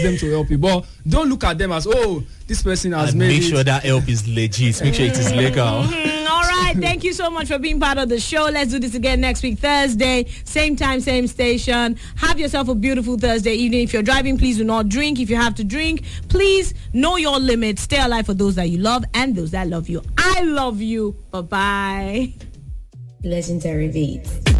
them to help you. But don't look at them as, oh, this person has made make sure that help is legit. Make sure it is legal. All right. Thank you so much for being part of the show. Let's do this again next week, Thursday. Same time, same station. Have yourself a beautiful Thursday evening. If you're driving, please do not drink. If you have to drink, please know your limits. Stay alive for those that you love and those that love you. I love you. Bye-bye. Legendary Beats.